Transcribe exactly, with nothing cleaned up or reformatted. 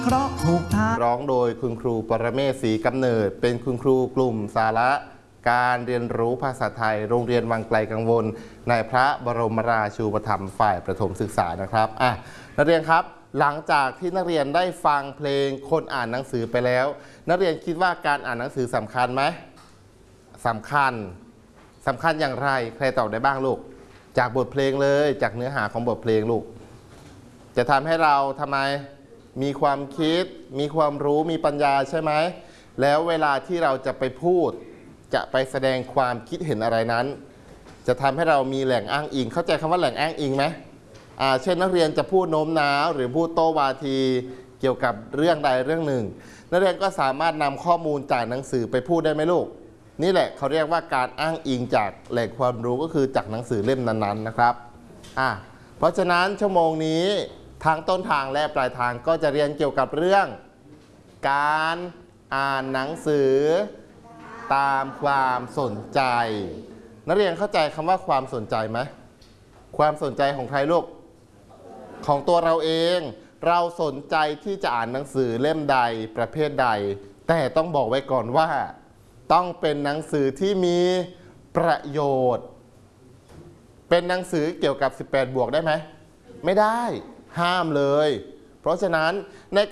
เคราะห์ถูกทางร้องโดยคุณครูปรเมศ ศรีกำเนิดเป็นคุณครูกลุ่มสาระการเรียนรู้ภาษาไทยโรงเรียนวังไกลกังวลในพระบรมราชูปถัมภ์ฝ่ายประถมศึกษานะครับอ่ะนักเรียนครับหลังจากที่นักเรียนได้ฟังเพลงคนอ่านหนังสือไปแล้วนักเรียนคิดว่าการอ่านหนังสือสำคัญไหมสำคัญสำคัญอย่างไรใครตอบได้บ้างลูกจากบทเพลงเลยจากเนื้อหาของบทเพลงลูกจะทำให้เราทำไมมีความคิดมีความรู้มีปัญญาใช่ไหมแล้วเวลาที่เราจะไปพูดจะไปแสดงความคิดเห็นอะไรนั้นจะทำให้เรามีแหล่งอ้างอิงเข้าใจคำว่าแหล่งอ้างอิงไหมอ่าเช่นนักเรียนจะพูดโน้มน้าวหรือพูดโต้วาทีเกี่ยวกับเรื่องใดเรื่องหนึ่งนักเรียนก็สามารถนำข้อมูลจากหนังสือไปพูดได้ไหมลูกนี่แหละเขาเรียกว่าการอ้างอิงจากแหล่งความรู้ก็คือจากหนังสือเล่มนั้นๆนะครับอ่ะเพราะฉะนั้นชั่วโมงนี้ทางต้นทางและปลายทางก็จะเรียนเกี่ยวกับเรื่องการอ่านหนังสือตามความสนใจนักเรียนเข้าใจคำว่าความสนใจไหมความสนใจของใครลูกของตัวเราเองเราสนใจที่จะอ่านหนังสือเล่มใดประเภทใดแต่ต้องบอกไว้ก่อนว่าต้องเป็นหนังสือที่มีประโยชน์เป็นหนังสือเกี่ยวกับสิบแปดบวกได้ไหมไม่ได้ห้ามเลยเพราะฉะนั้นใน